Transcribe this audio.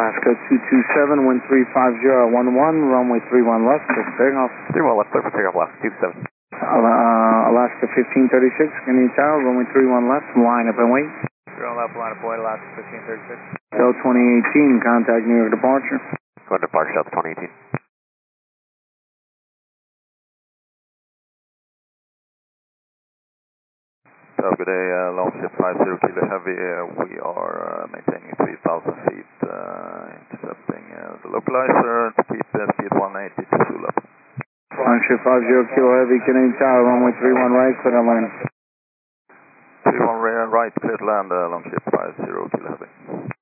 Alaska 227, wind 350 at 11, runway 31 left, clear for takeoff. 31 left, clear for takeoff, Alaska 27. Alaska 1536, Canadian Tower, runway 31 left, line up and wait. 31 left, line up and wait, Alaska 1536. Delta 2018, contact New York departure. Go ahead, departure, Delta 2018. So good day, Longship 50 Kilo Heavy, we are maintaining 3,000 feet, intercepting the localizer to keep speed 180 to Zulu. Longship 50 Kilo Heavy, Canadian Tower, runway 31 right, clear to land. 31 right, clear to land, Longship 50 Kilo Heavy.